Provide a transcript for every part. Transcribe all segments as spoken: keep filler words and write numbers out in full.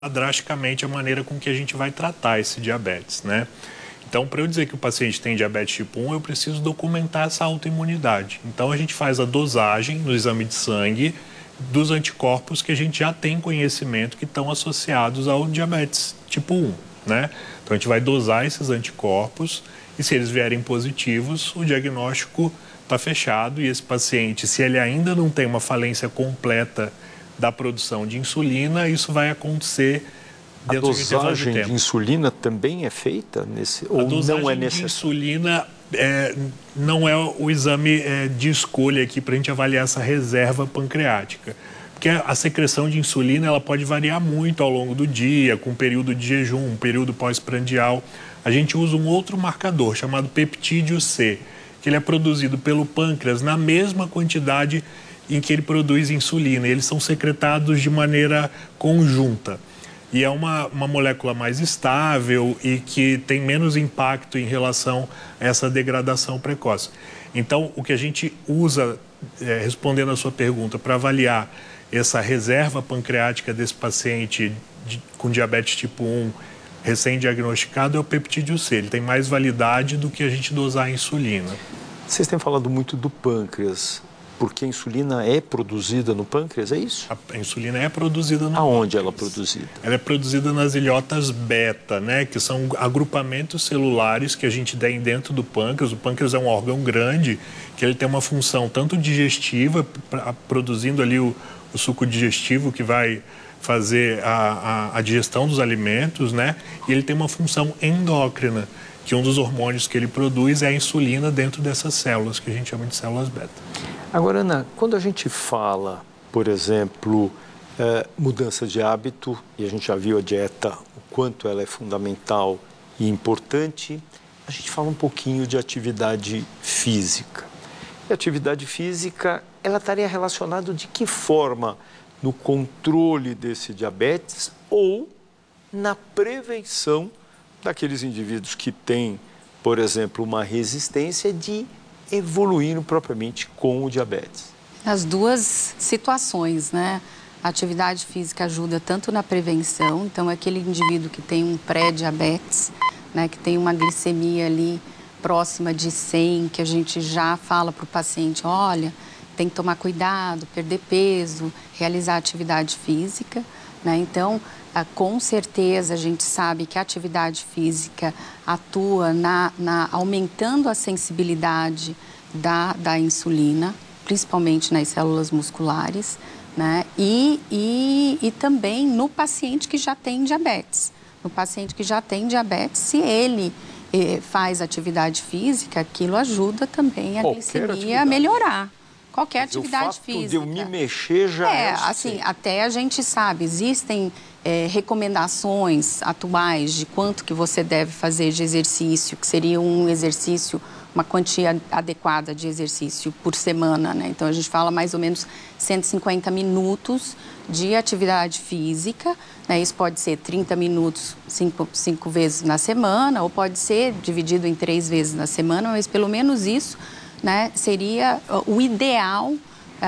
drasticamente a maneira com que a gente vai tratar esse diabetes, né? Então, para eu dizer que o paciente tem diabetes tipo um, eu preciso documentar essa autoimunidade. Então, a gente faz a dosagem no exame de sangue dos anticorpos que a gente já tem conhecimento que estão associados ao diabetes tipo um, né? Então, a gente vai dosar esses anticorpos e se eles vierem positivos, o diagnóstico está fechado e esse paciente, se ele ainda não tem uma falência completa da produção de insulina, isso vai acontecer dentro de um intervalo de tempo. A dosagem de insulina também é feita nesse, ou não é necessário? A dosagem de insulina é, não é o exame é, de escolha aqui para a gente avaliar essa reserva pancreática. Porque a secreção de insulina ela pode variar muito ao longo do dia, com período de jejum, um período pós-prandial. A gente usa um outro marcador chamado peptídeo C, que ele é produzido pelo pâncreas na mesma quantidade em que ele produz insulina. Eles são secretados de maneira conjunta. E é uma, uma molécula mais estável e que tem menos impacto em relação a essa degradação precoce. Então, o que a gente usa, é, respondendo a sua pergunta, para avaliar essa reserva pancreática desse paciente de, com diabetes tipo um recém-diagnosticado é o peptídeo C. Ele tem mais validade do que a gente dosar a insulina. Vocês têm falado muito do pâncreas. Porque a insulina é produzida no pâncreas, é isso? A insulina é produzida no Aonde pâncreas. ela é produzida? Ela é produzida nas ilhotas beta, né? Que são agrupamentos celulares que a gente tem dentro do pâncreas. O pâncreas é um órgão grande, que ele tem uma função tanto digestiva, pra, produzindo ali o, o suco digestivo que vai fazer a, a, a digestão dos alimentos, né? E ele tem uma função endócrina, que um dos hormônios que ele produz é a insulina dentro dessas células, que a gente chama de células beta. Agora, Ana, quando a gente fala, por exemplo, é, mudança de hábito, e a gente já viu a dieta, o quanto ela é fundamental e importante, a gente fala um pouquinho de atividade física. E a atividade física, ela estaria relacionada de que forma no controle desse diabetes ou na prevenção daqueles indivíduos que têm, por exemplo, uma resistência de evoluindo propriamente com o diabetes? As duas situações, né? A atividade física ajuda tanto na prevenção, então aquele indivíduo que tem um pré-diabetes, né, que tem uma glicemia ali próxima de cem, que a gente já fala para o paciente, olha, tem que tomar cuidado, perder peso, realizar atividade física, né? Então, com certeza a gente sabe que a atividade física atua na, na aumentando a sensibilidade da, da insulina, principalmente nas células musculares, né? E, e, e também no paciente que já tem diabetes. No paciente que já tem diabetes, se ele eh, faz atividade física, aquilo ajuda também a Qualquer glicemia atividade. a melhorar. Qualquer Mas atividade o fato física. de eu me mexer já é... É, assim, até a gente sabe, existem é, recomendações atuais de quanto que você deve fazer de exercício, que seria um exercício, uma quantia adequada de exercício por semana, né? Então, a gente fala mais ou menos cento e cinquenta minutos de atividade física, né? Isso pode ser trinta minutos, cinco, cinco vezes na semana, ou pode ser dividido em três vezes na semana, mas pelo menos isso, né, seria o ideal uh,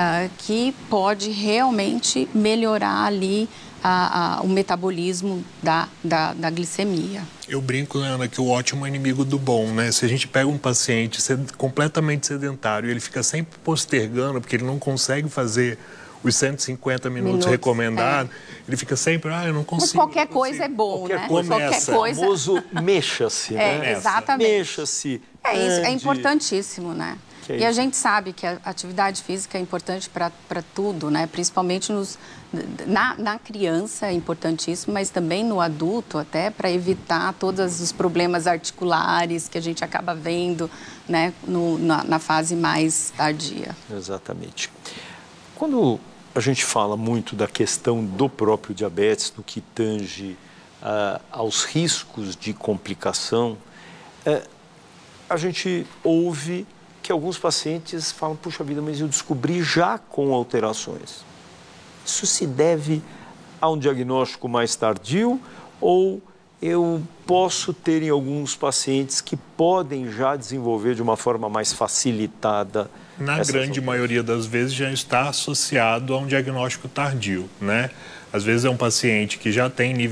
que pode realmente melhorar ali a, a, o metabolismo da, da, da glicemia. Eu brinco, né, Ana, que o ótimo é inimigo do bom, né? Se a gente pega um paciente completamente sedentário e ele fica sempre postergando porque ele não consegue fazer os cento e cinquenta minutos, minutos recomendados, é. Ele fica sempre, ah, eu não consigo. Mas qualquer consigo. coisa é bom, qualquer né? Coisa. Qualquer Começa. coisa. O famoso mexa-se, é, né? Exatamente. Mexa-se. É isso, é ande. importantíssimo, né? É e isso. a gente sabe que a atividade física é importante para tudo, né? Principalmente nos, na, na criança é importantíssimo, mas também no adulto, até para evitar todos os problemas articulares que a gente acaba vendo, né? No, na, na fase mais tardia. Exatamente. Quando a gente fala muito da questão do próprio diabetes, no que tange uh, aos riscos de complicação, uh, a gente ouve que alguns pacientes falam, puxa vida, mas eu descobri já com alterações. Isso se deve a um diagnóstico mais tardio ou eu posso ter em alguns pacientes que podem já desenvolver de uma forma mais facilitada? Na grande maioria das vezes já está associado a um diagnóstico tardio, né? Às vezes é um paciente que já tem nível